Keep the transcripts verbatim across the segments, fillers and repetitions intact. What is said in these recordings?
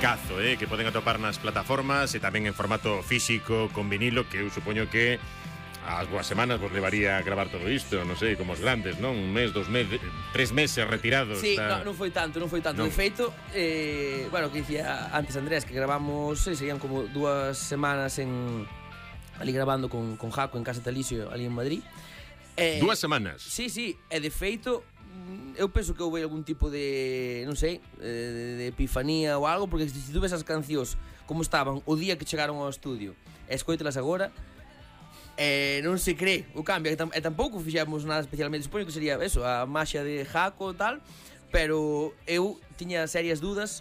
discazo, eh, que poden atopar nas plataformas e tamén en formato físico con vinilo, que eu supoño que ás boas semanas vos levaría a gravar todo isto, non sei, como os grandes, non? Un mes, dos meses, tres meses retirados. Sí, está... no, non foi tanto, non foi tanto. Non. De feito, eh, bueno, que dicía antes Andrés, que gravamos, eh, serían como dúas semanas en ali grabando con, con Jaco en Casa Talisio, ali en Madrid. Eh, dúas semanas? Sí, sí, e de feito, eu penso que houve algún tipo de, non sei, de, de epifanía ou algo, porque se tú ves as cancións como estaban o día que chegaron ao estudio e escoitelas agora, Eh, non se cree o cambio, e, tam- e tampouco fixemos nada especialmente. Supoño que sería eso, a maxia de Jaco e tal, pero eu tiña serias dudas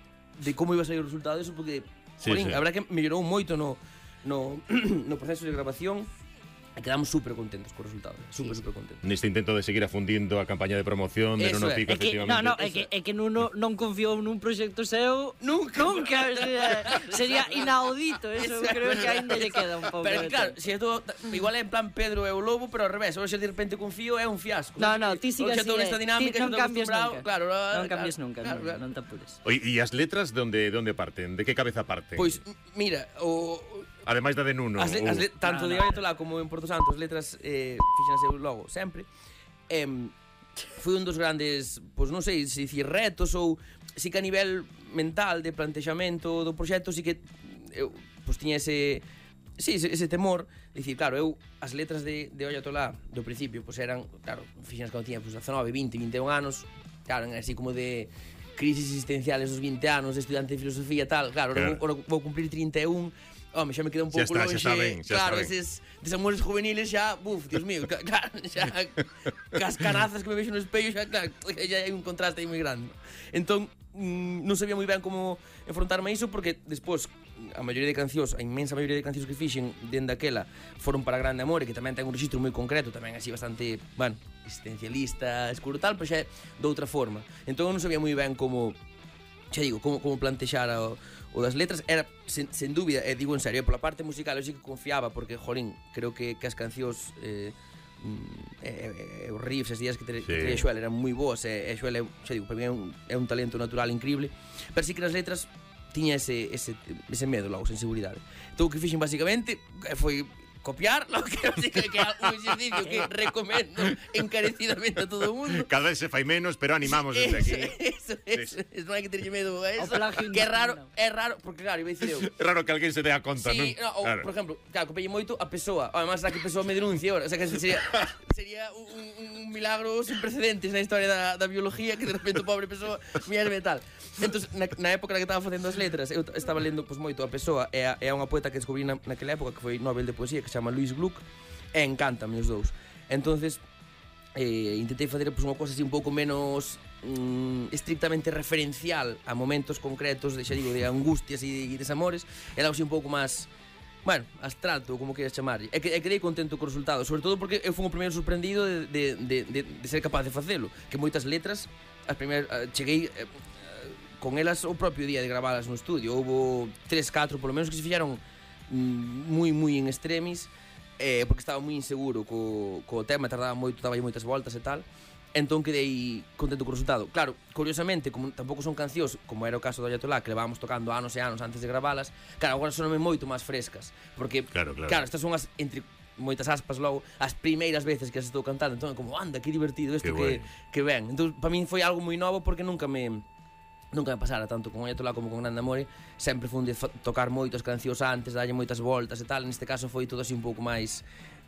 de como iba a sair o resultado disso, porque sí, jorín, sí. a verdad que mellorou moito no, no, no proceso de grabación. E quedamos super contentos co resultado, super, super contentos. Neste intento de seguir afundindo a campaña de promoción de Eso Nuno é. Pico, É que, efectivamente. no, no, é que, é que Nuno non confiou nun proxecto seu Nunca, nunca, o sea, sería inaudito. Eso, Eso é creo que verdade. ainda lle queda un pouco. Pero de claro, tempo. se é todo, igual é en plan Pedro e o Lobo, pero ao revés. Hoxe de repente confío é un fiasco. No, no, ti sigue Hoxe así, todo eh. nesta dinámica, Ti xa non estou cambies acostumbrado. nunca. Claro, Non claro, cambies nunca, claro, non, claro. non te apures. Oye, e as letras de onde, de onde parten? De que cabeza parten? Pois, mira, o... Ademais da de Nuno. As le, as le, ou- tanto No, de no. Ayatollah como en Porto Santo, as letras eh, fixanse logo sempre. Eh, foi un dos grandes, pois non sei se dicir retos ou si que a nivel mental de plantexamento do proxecto si que eu pois tiña ese sí, ese, ese temor de dicir, claro, eu as letras de, de Ayatollah do principio pois eran, claro, fixanas cando tiña pois dezanove, vinte, vinte e un anos, claro, eran así como de crisis existenciales dos vinte anos, de estudante de filosofía e tal, claro, Claro. claro. Vou, vou cumplir trinta e un. Home, xa me queda un Xa pouco está, xa longe. está ben, xa claro, está ben. eses desamores juveniles xa, buf, Dios mío, ca, ca, xa cas canazas que me vexo no espello xa, claro, xa hai un contraste aí moi grande. Entón, mm, non sabía moi ben como enfrontarme a iso porque despois a maioría de cancións, a inmensa maioría de cancións que fixen dende aquela foron para Grande Amore, que tamén ten un registro moi concreto, tamén así bastante, bueno, existencialista, escuro tal, pero xa é de outra forma. Entón eu non sabía moi ben como, xa digo, como, como plantexar o, o das letras. Era, sen, sen dúbida, e digo en serio, pola parte musical eu sí que confiaba, porque, jolín, creo que, que as cancións eh, mm, e, e, os riffs, as ideas que, te, Sí. que traía Xoel eran moi boas, e, e Xoel, é, xa digo, para mí é un, é un talento natural increíble, pero sí que nas letras tiña ese, ese, ese medo logo, esa inseguridade. Entón o que fixen basicamente foi copiar lo que, que, que é un exercicio que recomendo encarecidamente a todo o mundo. Cada vez se fai menos, pero animamos desde Eso, aquí. eso, eso, eso, non hai que terlle medo a eso. O plagio Que é raro, indiscriminado. é raro, porque claro, iba a dicir eu. É raro que alguén se dé a conta, Sí, non? no, ou, Claro. por exemplo, claro, copiei moito a Pessoa. Además, será que Pessoa me denuncie ahora. O sea, que sería, sería un, un, un milagro sin precedentes na historia da, da biología, que de repente o pobre Pessoa mierda e tal. Entón, na, na época na que estaba facendo as letras, eu estaba lendo pois, moito a Pessoa. É, a- é unha poeta que descubrí na, naquela época, que foi Nobel de Poesía, que se chama Louise Gluck, e encantame os dous. Entonces, eh, intentei facer pois, unha cosa así un pouco menos mm, estrictamente referencial a momentos concretos de, xa digo, de angustias e de desamores, e algo así un pouco máis, bueno, abstracto, como queres chamar. E, que, e quedei contento co resultado, sobre todo porque eu fui o primeiro sorprendido de, de, de, de, de ser capaz de facelo, que moitas letras as primeiras, eh, cheguei eh, con elas o propio día de gravalas no estudio. Houbo tres, catro polo menos que se fixaron mm, moi, moi en extremis, eh, porque estaba moi inseguro co, co tema, tardaba moito, daba moitas voltas e tal. Entón quedei contento co resultado. Claro, curiosamente, como tampouco son cancións, como era o caso do Ayatollah, que levábamos tocando anos e anos antes de gravalas, claro, agora soname moito máis frescas, porque Claro, claro. claro, estas son as, entre moitas aspas logo, as primeiras veces que as estou cantando. Entón, como, anda, que divertido isto Que que, que ben. Entón, para min foi algo moi novo, porque nunca me nunca me pasara tanto con Ayatollah como con Grande Amore. Sempre fun de fa- tocar moitas cancións antes, darlle moitas voltas e tal. Neste caso foi todo así un pouco máis